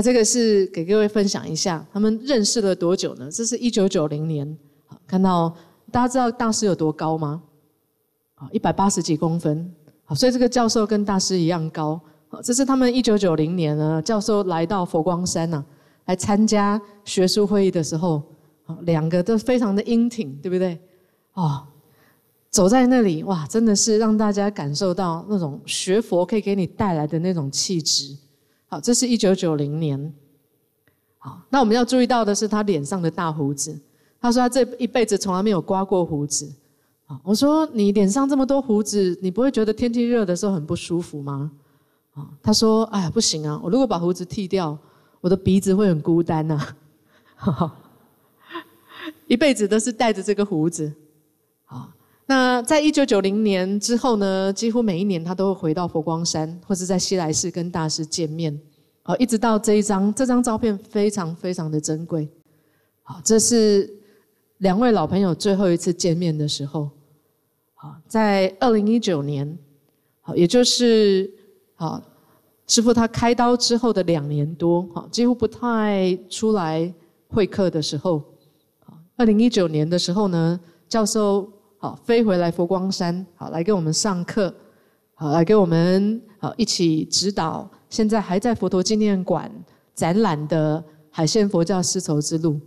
那这个是给各位分享一下，他们认识了多久呢？这是1990年。看到大家知道大师有多高吗？180几公分。所以这个教授跟大师一样高。这是他们1990年呢，教授来到佛光山来参加学术会议的时候，两个都非常的英挺，对不对？走在那里，哇，真的是让大家感受到那种学佛可以给你带来的那种气质。好，这是1990年。好，那我们要注意到的是他脸上的大胡子。他说他这一辈子从来没有刮过胡子。我说你脸上这么多胡子，你不会觉得天气热的时候很不舒服吗？他说哎呀不行啊，我如果把胡子剃掉，我的鼻子会很孤单啊。一辈子都是带着这个胡子。那在1990年之后呢，几乎每一年他都会回到佛光山，或是在西来寺跟大师见面。一直到这张照片非常非常的珍贵。这是两位老朋友最后一次见面的时候。在2019年，也就是师父他开刀之后的2年多，几乎不太出来会客的时候，2019年的时候呢，教授飞回来佛光山，来给我们上课，来给我们一起指导现在还在佛陀纪念馆展览的海线佛教丝绸之路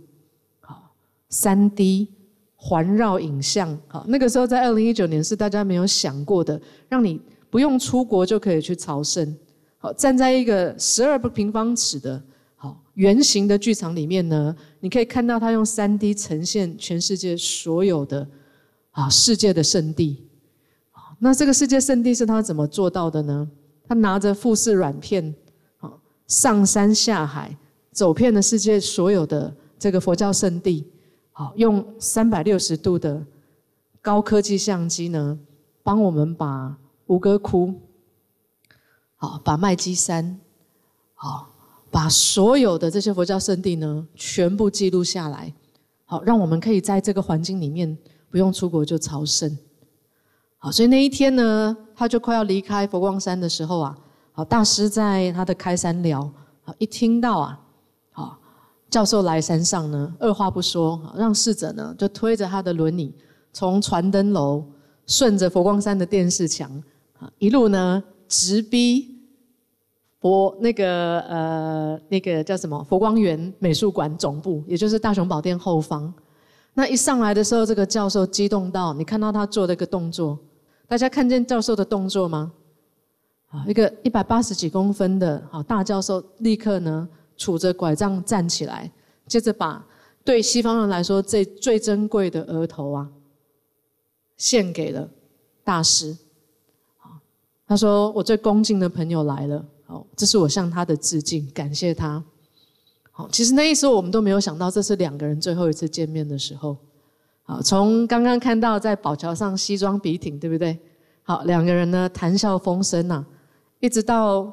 3D 环绕影像。那个时候在2019年是大家没有想过的，让你不用出国就可以去朝圣。站在一个12平方尺的圆形的剧场里面呢，你可以看到他用3D 呈现全世界所有的世界的圣地。那这个世界圣地是他怎么做到的呢？他拿着富士软片上山下海，走遍了世界所有的这个佛教圣地，用360度的高科技相机呢，帮我们把吴哥窟，把麦积山，把所有的这些佛教圣地呢全部记录下来，让我们可以在这个环境里面不用出国就朝圣。所以那一天呢，他就快要离开佛光山的时候大师在他的开山寮，一听到教授来山上呢，二话不说，让侍者呢就推着他的轮椅，从传灯楼顺着佛光山的电视墙，一路呢直逼那个叫什么佛光园美术馆总部，也就是大雄宝殿后方。那一上来的时候，这个教授激动到，你看到他做的一个动作，大家看见教授的动作吗？一个180几公分的大教授立刻呢杵着拐杖站起来，接着把对西方人来说最珍贵的额头献给了大师。他说我最恭敬的朋友来了，这是我向他的致敬，感谢他。其实那时候我们都没有想到这是2个人最后一次见面的时候。从刚刚看到在宝桥上西装笔挺，对不对？2个人呢谈笑风生一直到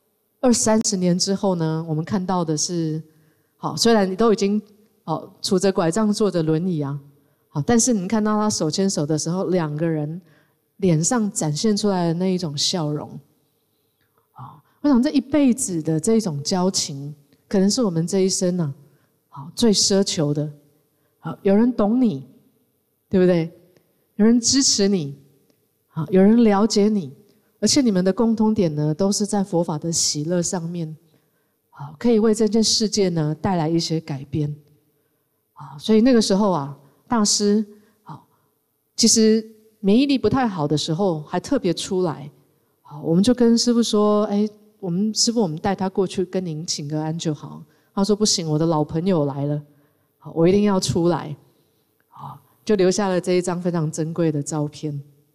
20-30年之后呢，我们看到的是虽然你都已经杵着拐杖坐着轮椅但是你看到他手牵手的时候，2个人脸上展现出来的那一种笑容。我想这一辈子的这种交情，可能是我们这一生最奢求的。有人懂你，对不对？有人支持你，有人了解你，而且你们的共通点呢，都是在佛法的喜乐上面，可以为这件世界呢带来一些改变。所以那个时候大师其实免疫力不太好的时候，还特别出来。我们就跟师父说，师父我们带他过去跟您请个安就好。他说不行，我的老朋友来了，我一定要出来。就留下了这一张非常珍贵的照片。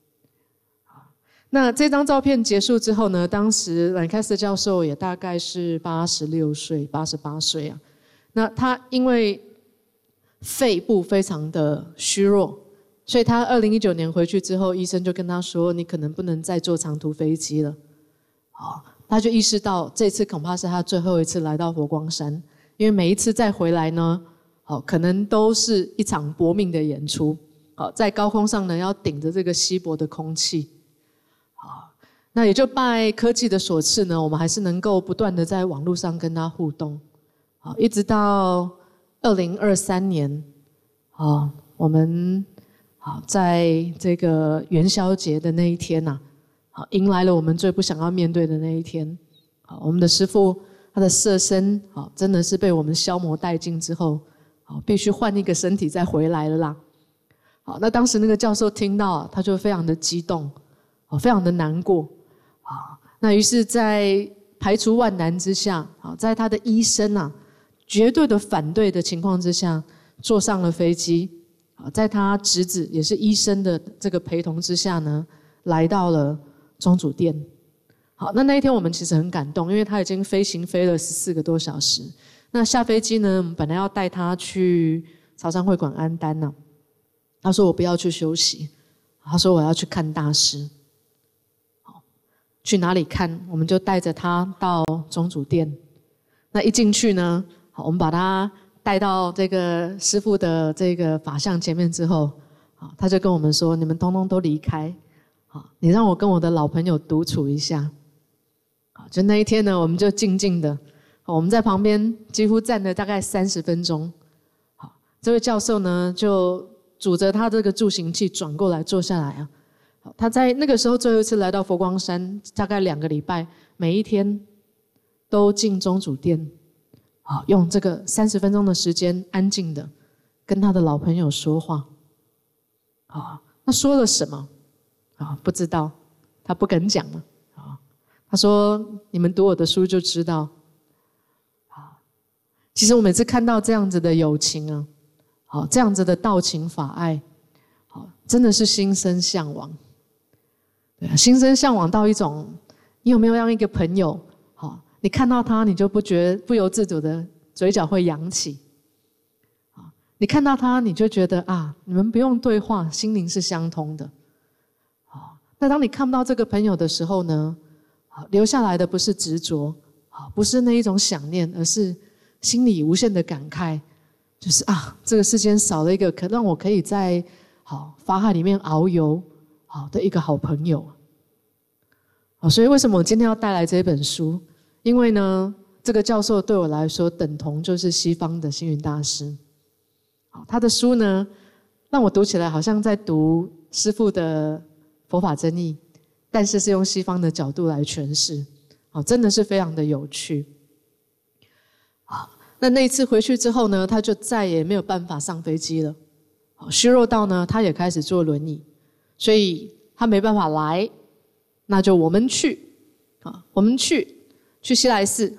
那这张照片结束之后呢，当时兰开斯教授也大概是86岁、88岁那他因为肺部非常的虚弱，所以他2019年回去之后，医生就跟他说，你可能不能再坐长途飞机了。他就意识到这次恐怕是他最后一次来到佛光山，因为每一次再回来呢，可能都是一场搏命的演出。在高空上呢，要顶着这个稀薄的空气。 那也就拜科技的所赐呢，我们还是能够不断的在网络上跟他互动。好，一直到2023年，我们在这个元宵节的那一天呐，迎来了我们最不想要面对的那一天。我们的师父他的色身真的是被我们消磨殆尽之后，必须换一个身体再回来了啦。好，那当时那个教授听到，他就非常的激动，非常的难过。那于是在排除万难之下，在他的医生绝对的反对的情况之下，坐上了飞机，在他侄子也是医生的这个陪同之下呢，来到了宗主殿。好，那一天我们其实很感动，因为他已经飞行飞了14个多小时。那下飞机呢，我们本来要带他去潮汕会馆安丹呢，他说我不要去休息，他说我要去看大师。好，去哪里看？我们就带着他到宗主殿。那一进去呢，好，我们把他带到这个师父的这个法像前面之后，他就跟我们说：“你们通通都离开，你让我跟我的老朋友独处一下。”就那一天呢，我们就静静的，我们在旁边几乎站了大概30分钟。好，这位教授呢就拄着他这个助行器转过来坐下来啊。好，他在那个时候最后一次来到佛光山，大概2个礼拜，每一天都进宗主殿，好，用这个30分钟的时间安静的跟他的老朋友说话。好，那说了什么？不知道，他不敢讲了。他说：“你们读我的书就知道。”其实我每次看到这样子的友情啊，这样子的道情法爱，真的是心生向往。对啊，心生向往到一种，你有没有让一个朋友，你看到他，你就不由自主的嘴角会扬起。你看到他，你就觉得你们不用对话，心灵是相通的。那当你看不到这个朋友的时候呢？留下来的不是执着，不是那一种想念，而是心里无限的感慨，就是这个世间少了一个让我可以在法海里面遨游的一个好朋友。所以为什么我今天要带来这本书？因为呢，这个教授对我来说等同就是西方的星云大师。他的书呢，让我读起来好像在读师父的佛法真义，但是是用西方的角度来诠释，真的是非常的有趣。那一次回去之后呢，他就再也没有办法上飞机了，虚弱到呢，他也开始坐轮椅，所以他没办法来，那就我们去西来寺，